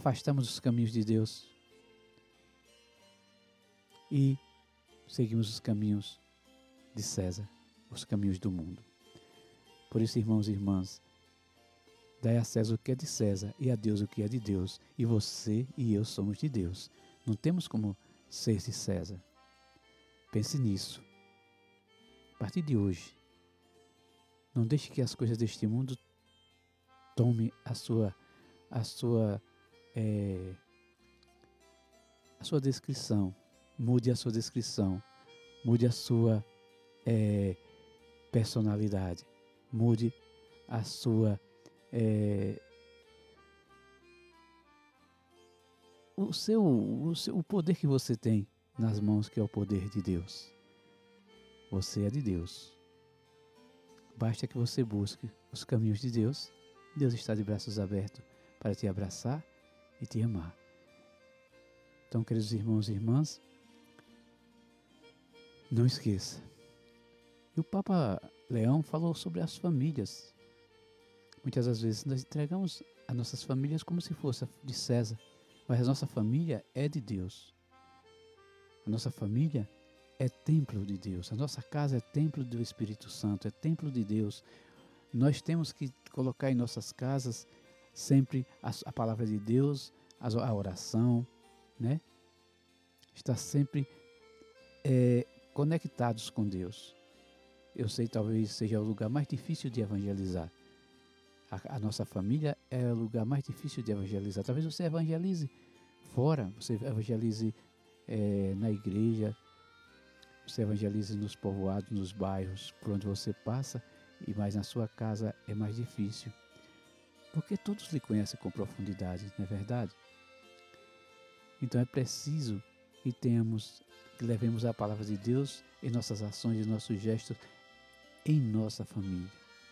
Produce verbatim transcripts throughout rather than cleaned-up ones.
afastamos dos caminhos de Deus e seguimos os caminhos de César, os caminhos do mundo. Por isso, irmãos e irmãs, dai a César o que é de César e a Deus o que é de Deus. E você e eu somos de Deus. Não temos como ser de César. Pense nisso. A partir de hoje, não deixe que as coisas deste mundo tome a sua, a sua, é, a sua descrição. Mude a sua descrição. Mude a sua é, personalidade. Mude a sua É, o, seu, o seu o poder que você tem nas mãos, que é o poder de Deus. Você é de Deus. Basta que você busque os caminhos de Deus. Deus está de braços abertos para te abraçar e te amar. Então, queridos irmãos e irmãs, não esqueça. E o Papa Leão falou sobre as famílias. Muitas das vezes nós entregamos as nossas famílias como se fosse de César, mas a nossa família é de Deus. A nossa família é templo de Deus, a nossa casa é templo do Espírito Santo, é templo de Deus. Nós temos que colocar em nossas casas sempre a, a palavra de Deus, a, a oração, né? Estar sempre é, conectados com Deus. Eu sei, talvez seja o lugar mais difícil de evangelizar. A, a nossa família é o lugar mais difícil de evangelizar. Talvez você evangelize fora, você evangelize é, na igreja, você evangelize nos povoados, nos bairros, por onde você passa, e mais na sua casa é mais difícil. Porque todos lhe conhecem com profundidade, não é verdade? Então é preciso que tenhamos, que levemos a palavra de Deus em nossas ações, em nossos gestos, em nossa família.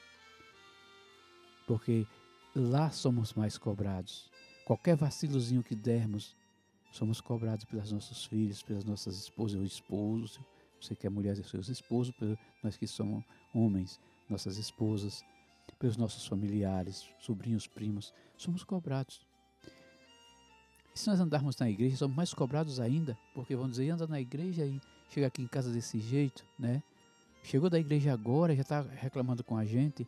Porque lá somos mais cobrados. Qualquer vacilozinho que dermos, somos cobrados pelos nossos filhos, pelas nossas esposas ou esposos. Você que é mulher e seus esposos, nós que somos homens, nossas esposas, pelos nossos familiares, sobrinhos, primos, somos cobrados. E se nós andarmos na igreja, somos mais cobrados ainda, porque vamos dizer, anda na igreja e chega aqui em casa desse jeito, né? Chegou da igreja agora, já está reclamando com a gente.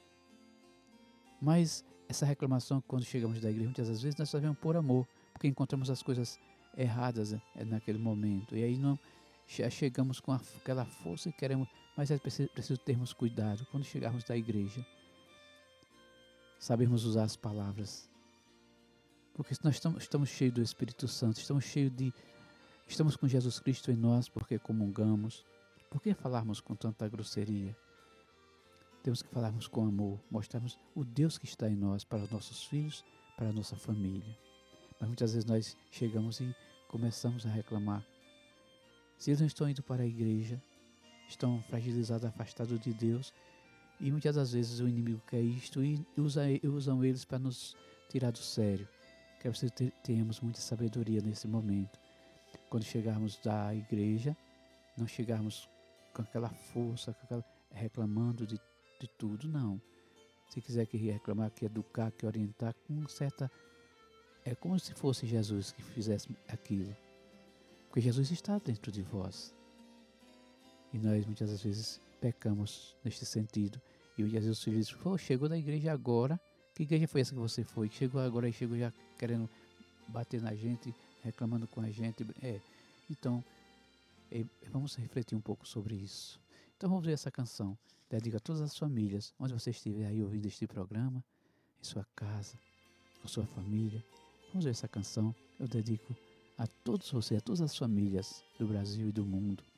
Mas essa reclamação, quando chegamos da igreja, muitas das vezes nós fazemos por amor, porque encontramos as coisas erradas naquele momento. E aí não chegamos com aquela força e queremos, mas é preciso, preciso termos cuidado quando chegarmos da igreja. Sabermos usar as palavras. Porque nós estamos, estamos cheios do Espírito Santo, estamos cheios de. Estamos com Jesus Cristo em nós, porque comungamos. Por que falarmos com tanta grosseria? Temos que falarmos com amor, mostrarmos o Deus que está em nós para os nossos filhos, para a nossa família. Mas muitas vezes nós chegamos e começamos a reclamar. Se eles não estão indo para a igreja, estão fragilizados, afastados de Deus, e muitas das vezes o inimigo quer isto e usa, usam eles para nos tirar do sério. Quero que tenhamos muita sabedoria nesse momento. Quando chegarmos da igreja, não chegarmos com aquela força, com aquela, reclamando de de tudo, não. Se quiser que reclamar, que educar, que orientar, com certa... É como se fosse Jesus que fizesse aquilo. Porque Jesus está dentro de vós. E nós muitas vezes pecamos neste sentido. E o Jesus diz, pô, chegou da igreja agora. Que igreja foi essa que você foi? Que chegou agora e chegou já querendo bater na gente, reclamando com a gente. É, então, é, vamos refletir um pouco sobre isso. Então vamos ver essa canção. Dedico a todas as famílias, onde você estiver aí ouvindo este programa, em sua casa, com sua família. Vamos ver essa canção. Eu dedico a todos vocês, a todas as famílias do Brasil e do mundo.